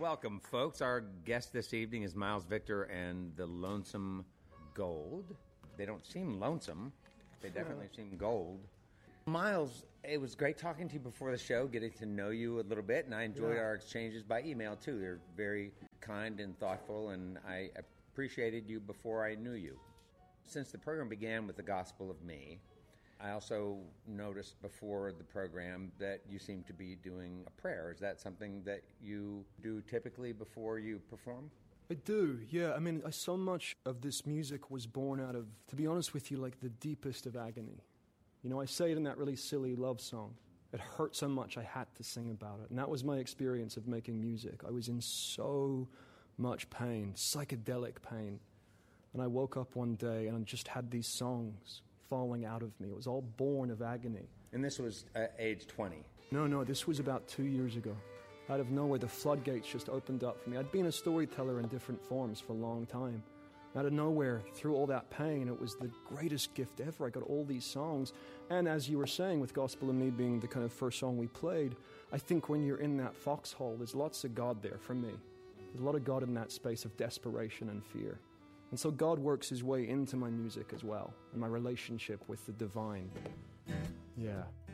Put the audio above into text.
Welcome, folks. Our guest this evening is Miles Victor and the Lonesome Gold. They don't seem lonesome. They definitely seem gold. Miles, it was great talking to you before the show, getting to know you a little bit, and I enjoyed our exchanges by email, too. You're very kind and thoughtful, and I appreciated you before I knew you. Since the program began with the Gospel of Me, I also noticed before the program that you seem to be doing a prayer. Is that something that you do typically before you perform? I do, yeah. I mean, so much of this music was born out of, to be honest with you, like the deepest of agony. You know, I say it in that really silly love song. It hurt so much I had to sing about it. And that was my experience of making music. I was in so much pain, psychedelic pain. And I woke up one day and I just had these songs falling out of me. It was all born of agony. And this was age 20? No, this was about 2 years ago. Out of nowhere, the floodgates just opened up for me. I'd been a storyteller in different forms for a long time. Out of nowhere, through all that pain, it was the greatest gift ever. I got all these songs. And as you were saying, with Gospel of Me being the kind of first song we played, I think when you're in that foxhole, there's lots of God there for me. There's a lot of God in that space of desperation and fear. And so God works his way into my music as well, and my relationship with the divine. Yeah.